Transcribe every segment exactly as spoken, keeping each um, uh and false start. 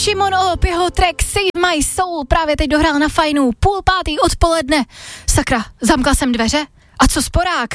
Šimon Op, jeho track Save My Soul právě teď dohrál na Fajnu, půl pátý odpoledne. Sakra, zamkla jsem dveře? A co sporák?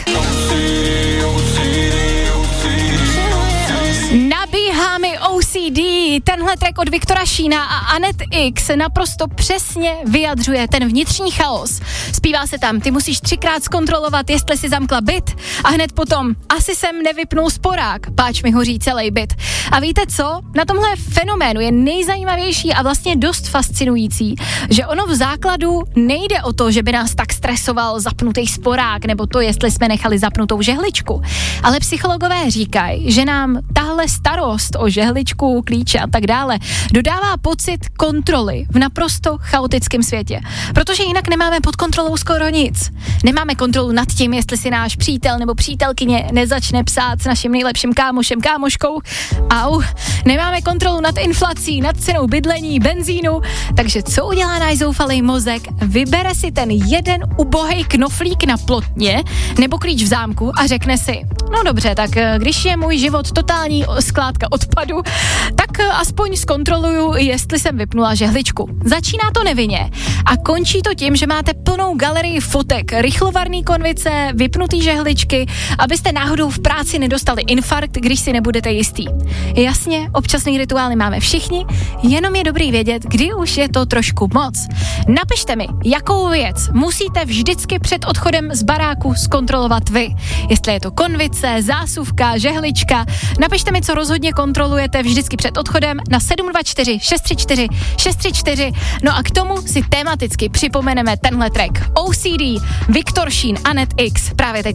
Nabíhá mi O C D, tenhle track od Viktora Šína a Anet X naprosto přesně vyjadřuje ten vnitřní chaos. Zpívá se tam, ty musíš třikrát zkontrolovat, jestli si zamkla byt a hned potom, asi jsem nevypnul sporák, páč mi hoří celý byt. A víte co? Na tomhle fenoménu je nejzajímavější a vlastně dost fascinující, že ono v základu nejde o to, že by nás tak stresoval zapnutý sporák nebo to, jestli jsme nechali zapnutou žehličku, ale psychologové říkají, že nám tahle starost o žehličku, klíče a tak dále dodává pocit kontroly v naprosto chaotickém světě. Protože jinak nemáme pod kontrolou skoro nic. Nemáme kontrolu nad tím, jestli si náš přítel nebo přítelkyně nezačne psát s naším nejlepším kámošem, kámoškou. Au. Nemáme kontrolu nad inflací, nad cenou bydlení, benzínu. Takže co udělá náš zoufalý mozek? Vybere si ten jeden ubohej knoflík na plotně nebo klíč v zámku a řekne si, no dobře, tak když je můj život totální skládka odpadu, tak aspoň zkontroluju, jestli jsem vypnula žehličku. Začíná to nevinně a končí to tím, že máte plnou galerii fotek, rychlovarný konvice, vypnutý žehličky, abyste náhodou v práci nedostali infarkt, když si nebudete jistý. Jasně, občasný rituály máme všichni, jenom je dobrý vědět, kdy už je to trošku moc. Napište mi, jakou věc musíte vždycky před odchodem z baráku zkontrolovat vy. Jestli je to konvice, zásuvka, žehlička, napište mi, co rozhodně kontrolujete vždycky před odchodem na sedm dva čtyři šest tři čtyři šest tři čtyři. No a k tomu si tematicky připomeneme tenhle track O C D, Viktor Šín, Anet X, právě teď.